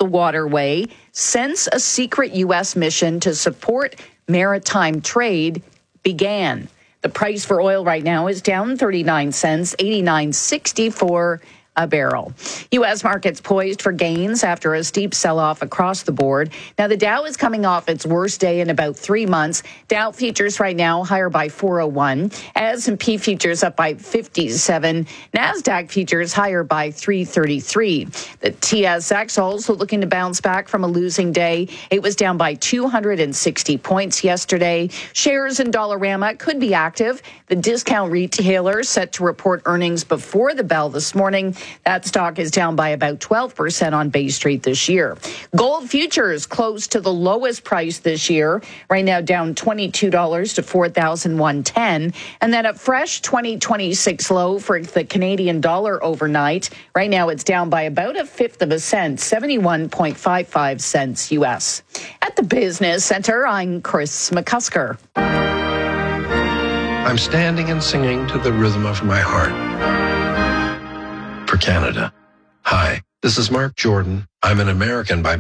the waterway since a secret U.S. mission to support maritime trade began. The price for oil right now is down 39 cents, 89.64 a barrel. U.S. markets poised for gains after a steep sell-off across the board. Now, the Dow is coming off its worst day in about 3 months. Dow futures right now higher by 401. S&P futures up by 57. NASDAQ futures higher by 333. The TSX also looking to bounce back from a losing day. It was down by 260 points yesterday. Shares in Dollarama could be active. The discount retailer set to report earnings before the bell this morning. That stock is down by about 12% on Bay Street this year. Gold futures close to the lowest price this year. Right now down $22 to $4,110. And then a fresh 2026 low for the Canadian dollar overnight. Right now it's down by about a fifth of a cent, 71.55 cents U.S. At the Business Center, I'm Chris McCusker. I'm standing and singing to the rhythm of my heart. For Canada. Hi, this is Mark Jordan. I'm an American by